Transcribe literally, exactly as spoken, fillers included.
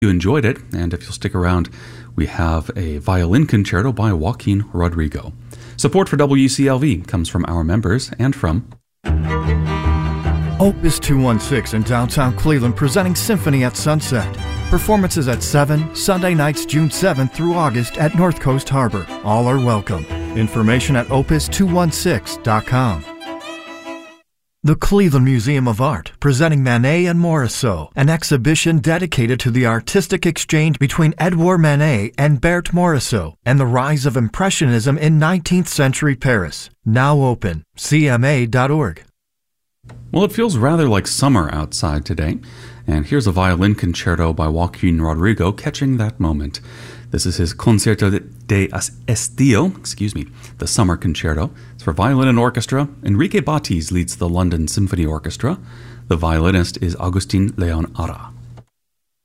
you enjoyed it, and if you'll stick around, we have a violin concerto by Joaquin Rodrigo. Support for W C L V comes from our members and from Opus two one six in downtown Cleveland presenting Symphony at Sunset. Performances at seven, Sunday nights June seventh through August at North Coast Harbor. All are welcome. Information at opus two one six dot com. The Cleveland Museum of Art, presenting Manet and Morisot, an exhibition dedicated to the artistic exchange between Edouard Manet and Berthe Morisot, and the rise of Impressionism in nineteenth century Paris. Now open. C M A dot org. Well, it feels rather like summer outside today, and here's a violin concerto by Joaquin Rodrigo catching that moment. This is his Concierto de Estío, excuse me, the Summer Concerto. It's for violin and orchestra. Enrique Batis leads the London Symphony Orchestra. The violinist is Agustin Leon Ara.